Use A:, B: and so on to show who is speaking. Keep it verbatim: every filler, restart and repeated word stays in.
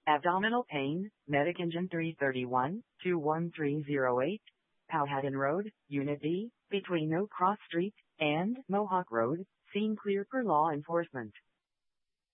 A: Abdominal pain, Medic Engine three thirty-one, two one three zero eight, Powhatan Road, Unit D, between No Cross Street and Mohawk Road, scene clear per law enforcement.